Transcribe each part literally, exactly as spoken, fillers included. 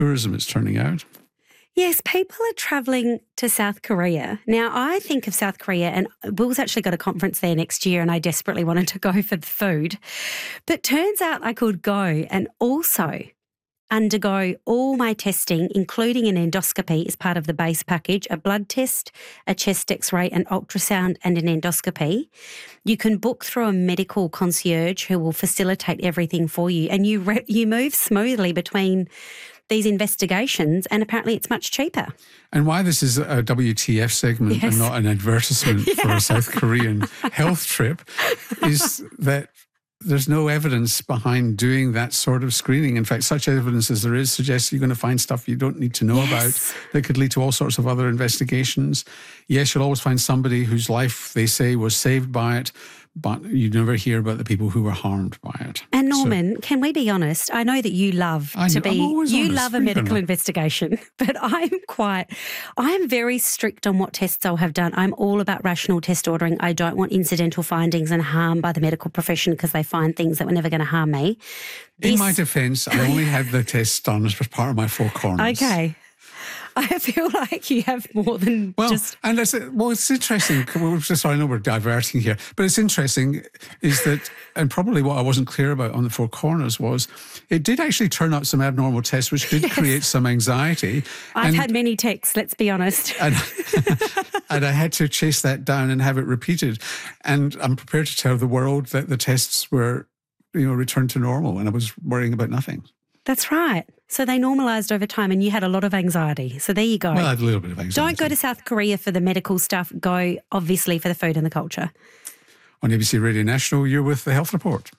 tourism, it's turning out. Yes, people are travelling to South Korea. Now, I think of South Korea, and Will's actually got a conference there next year, and I desperately wanted to go for the food. But turns out I could go and also undergo all my testing, including an endoscopy as part of the base package, a blood test, a chest x-ray, an ultrasound and an endoscopy. You can book through a medical concierge who will facilitate everything for you, and you re- you move smoothly between these investigations, and apparently it's much cheaper. And why this is a W T F segment Yes. and not an advertisement Yeah. for a South Korean health trip is that there's no evidence behind doing that sort of screening. In fact, such evidence as there is suggests you're going to find stuff you don't need to know Yes. about that could lead to all sorts of other investigations. Yes, you'll always find somebody whose life, they say, was saved by it, but you never hear about the people who were harmed by it. And So- Norman, can we be honest? I know that you love I to know- I'm be, always you honest. love a What are you medical gonna- investigation, but I'm quite, I am very strict on what tests I'll have done. I'm all about rational test ordering. I don't want incidental findings and harm by the medical profession because they find things that were never going to harm me. In This- my defence, I only had the test done as part of my four corners. Okay. I feel like you have more than Well, just... and it's, well, it's interesting. We're just, I know we're diverting here, but it's interesting is that, and probably what I wasn't clear about on the Four Corners was, it did actually turn up some abnormal tests, which did Yes. create some anxiety. I've and, had many texts, let's be honest. and, and I had to chase that down and have it repeated. And I'm prepared to tell the world that the tests were, you know, returned to normal, and I was worrying about nothing. That's right. So they normalised over time and you had a lot of anxiety. So there you go. Well, I had a little bit of anxiety. Don't go to South Korea for the medical stuff. Go, obviously, for the food and the culture. On A B C Radio National, you're with The Health Report.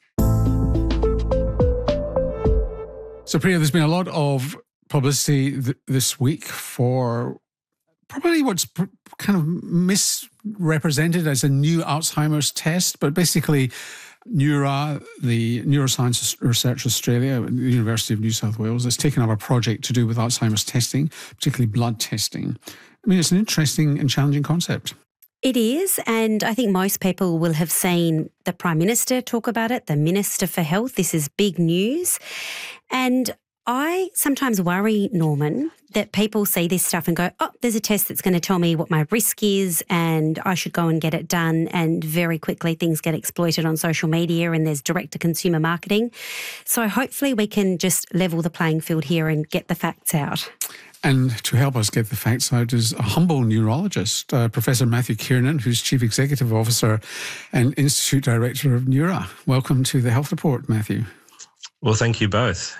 So, Priya, there's been a lot of publicity th- this week for probably what's pr- kind of misrepresented as a new Alzheimer's test, but basically Neura, the Neuroscience Research Australia, the University of New South Wales, has taken up a project to do with Alzheimer's testing, particularly blood testing. I mean, it's an interesting and challenging concept. It is, and I think most people will have seen the Prime Minister talk about it, the Minister for Health. This is big news. And I sometimes worry, Norman, that people see this stuff and go, oh, there's a test that's going to tell me what my risk is and I should go and get it done. And very quickly things get exploited on social media and there's direct-to-consumer marketing. So hopefully we can just level the playing field here and get the facts out. And to help us get the facts out is a humble neurologist, uh, Professor Matthew Kiernan, who's Chief Executive Officer and Institute Director of Neura. Welcome to the Health Report, Matthew. Well, thank you both.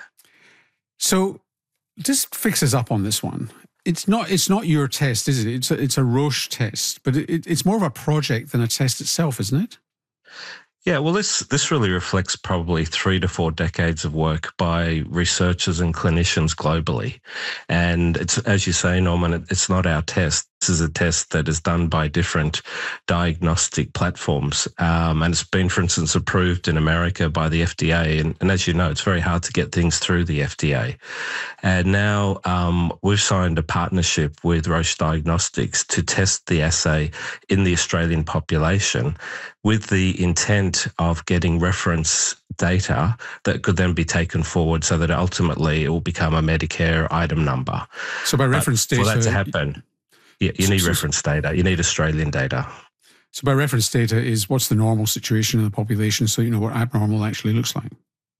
So just fix us up on this one. It's not it's not your test, is it? It's a, it's a Roche test, but it, it's more of a project than a test itself, isn't it? Yeah, well, this this really reflects probably three to four decades of work by researchers and clinicians globally. And it's, as you say, Norman, it, it's not our test. This is a test that is done by different diagnostic platforms. Um, and it's been, for instance, approved in America by the F D A. And, and as you know, it's very hard to get things through the F D A. And now um, we've signed a partnership with Roche Diagnostics to test the assay in the Australian population with the intent of getting reference data that could then be taken forward so that ultimately it will become a Medicare item number. So by reference but data... for that to happen, yeah, you need reference data. You need Australian data. So by reference data is what's the normal situation in the population so you know what abnormal actually looks like.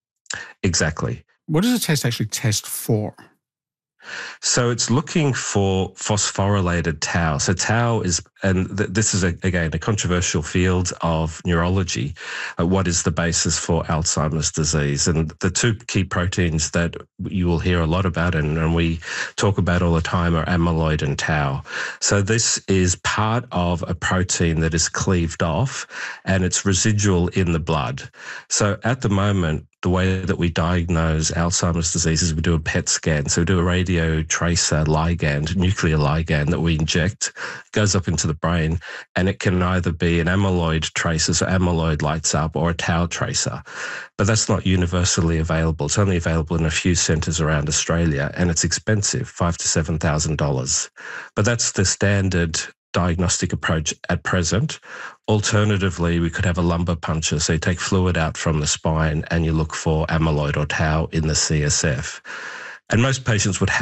Exactly. What does a test actually test for? So it's looking for phosphorylated tau. So tau is, and th- this is, a, again, a controversial field of neurology. Uh, what is the basis for Alzheimer's disease? And the two key proteins that you will hear a lot about and, and we talk about all the time are amyloid and tau. So this is part of a protein that is cleaved off and it's residual in the blood. So at the moment, the way that we diagnose Alzheimer's disease is we do a P E T scan. So we do a radio tracer ligand, nuclear ligand that we inject, goes up into the brain, and it can either be an amyloid tracer, so amyloid lights up, or a tau tracer. But that's not universally available. It's only available in a few centres around Australia, and it's expensive, five to seven thousand dollars. But that's the standard diagnostic approach at present. Alternatively, we could have a lumbar puncture. So you take fluid out from the spine and you look for amyloid or tau in the C S F. And most patients would